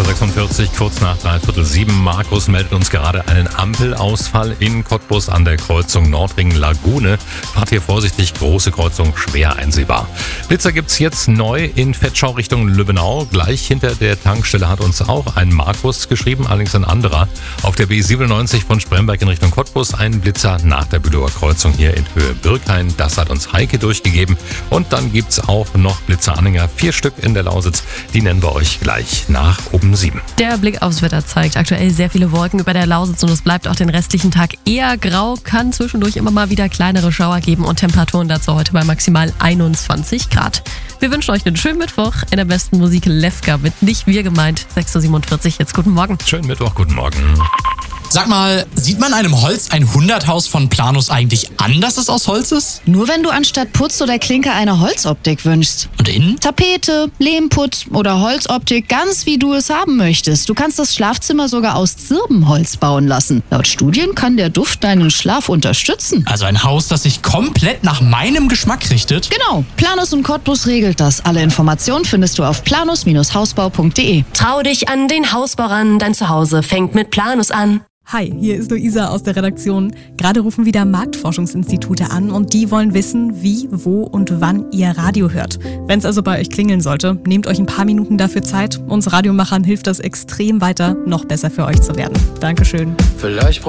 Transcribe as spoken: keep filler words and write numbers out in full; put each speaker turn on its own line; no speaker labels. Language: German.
Uhr sechsundvierzig, kurz nach dreiviertel sieben. Markus meldet uns gerade einen Ampelausfall in Cottbus an der Kreuzung Nordring-Lagune. Fahrt hier vorsichtig, große Kreuzung, schwer einsehbar. Blitzer gibt's jetzt neu in Fettschau Richtung Lübbenau. Gleich hinter der Tankstelle hat uns auch ein Markus geschrieben, allerdings ein anderer. Auf der B siebenundneunzig von Spremberg in Richtung Cottbus ein Blitzer nach der Bülower Kreuzung hier in Höhe Birkhain. Das hat uns Heike durchgegeben. Und dann gibt's auch noch Blitzeranhänger, vier Stück in der Lausitz. Die nennen wir euch gleich nach oben sieben.
Der Blick aufs Wetter zeigt aktuell sehr viele Wolken über der Lausitz und es bleibt auch den restlichen Tag eher grau, kann zwischendurch immer mal wieder kleinere Schauer geben und Temperaturen dazu heute bei maximal einundzwanzig Grad. Wir wünschen euch einen schönen Mittwoch. In der besten Musik Lefka mit Nicht wir gemeint, sechs Uhr siebenundvierzig. Jetzt guten Morgen.
Schönen Mittwoch, guten Morgen.
Sag mal, sieht man einem Holz hundert-Haus von Planus eigentlich an, dass es aus Holz ist?
Nur wenn du anstatt Putz oder Klinker eine Holzoptik wünschst.
Und innen?
Tapete, Lehmputz oder Holzoptik, ganz wie du es haben möchtest. Du kannst das Schlafzimmer sogar aus Zirbenholz bauen lassen. Laut Studien kann der Duft deinen Schlaf unterstützen.
Also ein Haus, das sich komplett nach meinem Geschmack richtet?
Genau, Planus und Cottbus regelt das. Alle Informationen findest du auf planus Hausbau punkt de.
Trau dich an den Hausbau ran, dein Zuhause fängt mit Planus an.
Hi, hier ist Luisa aus der Redaktion. Gerade rufen wieder Marktforschungsinstitute an und die wollen wissen, wie, wo und wann ihr Radio hört. Wenn es also bei euch klingeln sollte, nehmt euch ein paar Minuten dafür Zeit. Uns Radiomachern hilft das extrem weiter, noch besser für euch zu werden. Dankeschön.
Vielleicht